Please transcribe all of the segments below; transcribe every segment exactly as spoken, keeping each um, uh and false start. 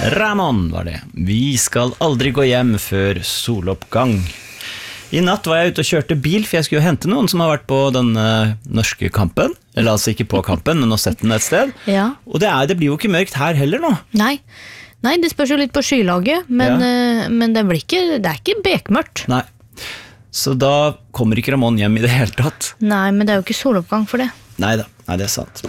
Ramón var det. Vi skal aldri gå hjem før soloppgang. I natt var jeg ute og kjørte bil, for jeg skulle hente noen som har vært på den uh, norske kampen. Eller altså ikke på kampen, men har sett den et sted. Ja. Og det, er, det blir jo ikke mørkt her heller nå. Nei, Nei det spørs jo litt på skylaget, men, ja. uh, men det, blir ikke, det er ikke bekmørkt. Nei, så da kommer ikke Ramón hjem i det hele tatt. Nei, men det er jo ikke soloppgang for det. Neida, nei det er sant.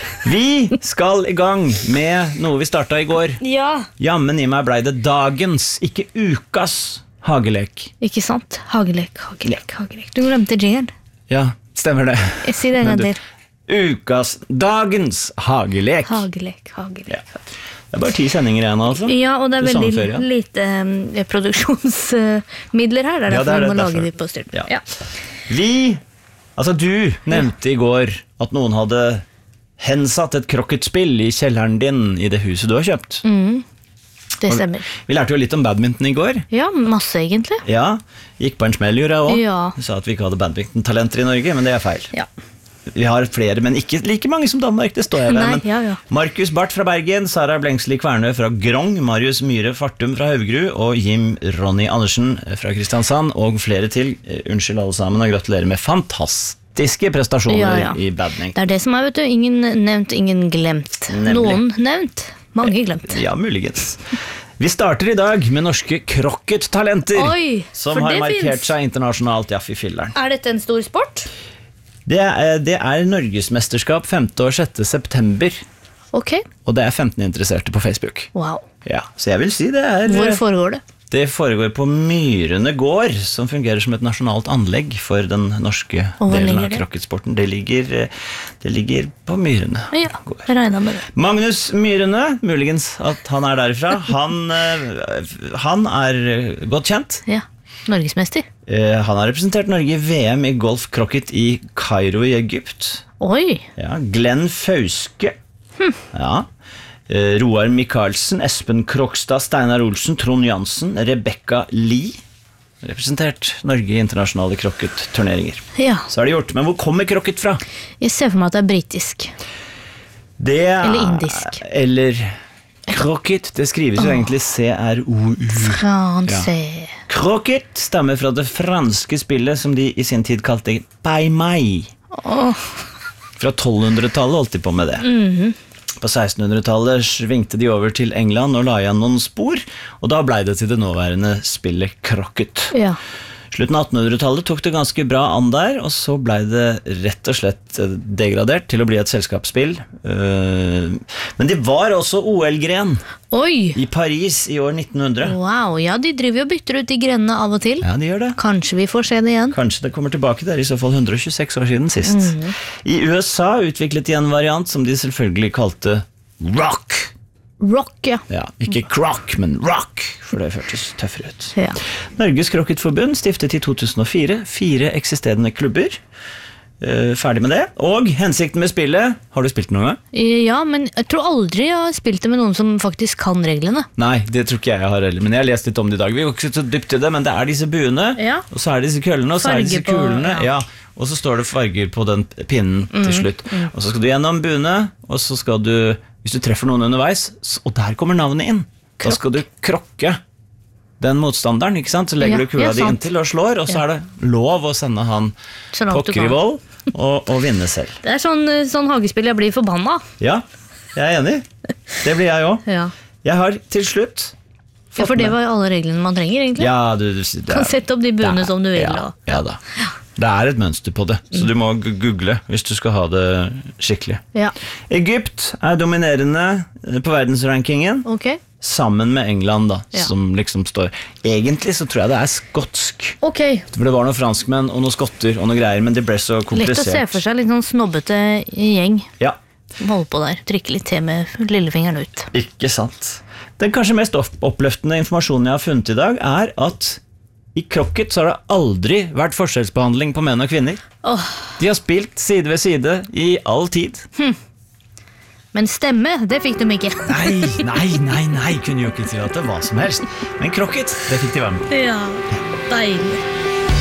Vi skal i gang med noe vi startet i går. Ja. Jammen i meg ble det dagens, ikke ukas hagelek. Ikke sant? Hagelek, hagelek, hagelek. Du glemte jingle. Ja, stemmer det. Jeg sier det en gang til. Ukas, dagens hagelek. Hagelek, hagelek. Ja. Det er bare ti sendinger igjen, altså. Ja, og det er det veldig før, ja. lite um, produksjonsmidler her. Det er ja, derfor det er vi må det, lage derfor. de på styrt. Ja. Ja. Vi, altså du nevnte i går at noen hadde hensatt et krokketspill i kjelleren din i det huset du har kjøpt. Mm, det stemmer. Vi lærte jo litt om badminton i går. Ja, masse egentlig. Ja, gikk på en smell, gjorde jeg også. Ja. Du sa at vi ikke hadde badminton-talenter i Norge, men det er feil. Ja. Vi har flere, men ikke like mange som Danmark, det står jeg ved. Nei, Men ja, ja. Markus Barth fra Bergen, Sara Blengsli Kvernø fra Grong, Marius Myhre Fartum fra Haugerud, og Jim Ronny Andersen fra Kristiansand, og flere til. Unnskyld alle sammen, og gratulerer med fantastiske prestasjoner Ja, ja. i badminton. Det er det som er, vet du. Ingen nevnt, ingen glemt. Nemlig. Noen nevnt, mange glemt. Ja, muligens. Vi starter i dag med norske krokkettalenter, Oi, som for har det markert finnes. seg internasjonalt, ja, fy filleren. Er dette en stor sport? Det er, det er Norgesmesterskap femte og sjette september, Ok, og det er femten interesserte på Facebook. wow. Ja, så jeg vil si det er... Hvor foregår det? Det foregår på Myrene gård, som fungerer som et nasjonalt anlegg for den norske Og hvor delen ligger av det? krokketsporten. Det ligger, det ligger på Myrene Ja, gård. jeg regner med det. Magnus Myrene, muligens at han er derifra, han, eh, han er godt kjent. Ja, Norgesmester. Eh, Han har representert Norge i V M i golf-krokket i Kairo i Egypt. Oi, Ja, Glenn Fauske. Ja. Eh, Roar Michaelsen, Espen Krokstad, Steinar Olsen, Trond Jansen, Rebecca Lee. Representert Norge i internasjonale krokket-turneringer. ja. Så er det gjort. Men hvor kommer krokket fra? Jeg ser for meg at det er britisk. Det er, Eller indisk. Eller krokket. Det skrives jo egentlig C R O U. Fransé. Krokket stammer fra det franske spillet som de i sin tid kalte Pai Mai. Åh, Fra tolvhundretallet holdt de på med det. På sekstenhundretallet svingte de over til England og la igjen noen spor, og da ble det til det nåværende spillet krokket. ja. Slutten av attenhundretallet tok det ganske bra an der, og så ble det rett og slett degradert til å bli et selskapsspill. Eh, Men det var også O L-gren Oi, i Paris i år nitten hundre. wow, ja, de driver jo og bytter ut de grenene av og til. Ja, de gjør det. Kanskje vi får se det igjen. Kanskje det kommer tilbake der, i så fall hundre og tjueseks år siden sist. I U S A utviklet de en variant som de selvfølgelig kalte rock. Rock, ja. Ja, ikke croc, men rock, for det føltes tøffere ut. Ja. Norges Krokketforbund stiftet i to tusen og fire, fire eksisterende klubber. Eh, ferdig med det. Og hensikten med spillet, har du spilt noe? Ja, men jeg tror aldri jeg har spilt det med noen som faktisk kan reglene. Nei, det tror ikke jeg har heller, men jeg har lest litt om det i dag. Vi går ikke så dypt i det, men det er disse buene, Ja. og så er det disse køllene, og så er det disse Farge på- kulene. ja. Ja. Og så står det farger på den pinnen til slutt. Og så skal du gjennom buene, og så skal du, hvis du treffer noen underveis, s- og der kommer navnet inn, da skal du krokke den motstanderen, ikke sant? Så legger Ja, du kula ja, di sant. inntil og slår, og så Ja. er det lov å sende han Så langt du pokker i kan. vold, og, og vinne selv. Det er sånn, sånn hagespill jeg blir forbanna. Ja, jeg er enig. Det blir jeg også. Ja. Jeg har til slutt ja, fått for det med- var alle reglene man trenger, egentlig. Ja, du, du, det Kan er- sette opp de buene det er- som du vil. Ja, Og. ja da. Det er et mønster på det, så du må gu- google hvis du skal ha det skikkelig. Ja, Egypt er dominerende eh, på verdensrankingen, ok. sammen med England da, Ja. som liksom står. Egentlig så tror jeg det er skotsk, Ok, for det var noen franskmenn og noen skotter og noe greier, men det ble så lett å se komplisert. for seg litt sånn snobbete gjeng Ja, som holder på der. Drikke litt te med lillefingeren ut. ikke sant. Den kanskje mest opp- oppløftende informasjonen jeg har funnet i dag, er at i krokket så har det aldri vært forskjellsbehandling på menn og kvinner. Åh, De har spilt side ved side i all tid. men stemme, det fikk de ikke. Nei, nei, nei, nei, kunne jo ikke tillate hva som helst. Men krokket, det fikk de være med på. Ja, deilig.